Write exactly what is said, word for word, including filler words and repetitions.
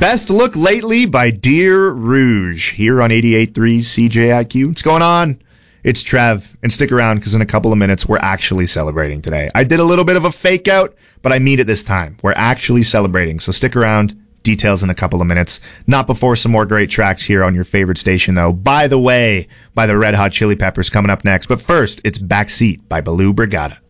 Best Look Lately by Deer Rouge here on eighty-eight point three C J I Q. What's going on? It's Trev, and stick around because in a couple of minutes we're actually celebrating today. I did a little bit of a fake out, but I mean it this time. We're actually celebrating, so stick around. Details in a couple of minutes. Not before some more great tracks here on your favorite station, though. By the way, by the Red Hot Chili Peppers coming up next. But first, it's Backseat by Baloo Brigada.